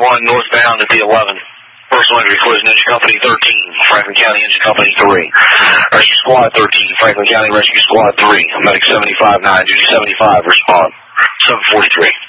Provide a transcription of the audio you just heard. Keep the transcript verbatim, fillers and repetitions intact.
one, northbound at the eleven. Personal injury, Collision Engine Company thirteen, Franklin County Engine Company three. Rescue Squad thirteen, Franklin County Rescue Squad three. Medic seventy-five nine, duty seventy-five, respond. seven forty-three.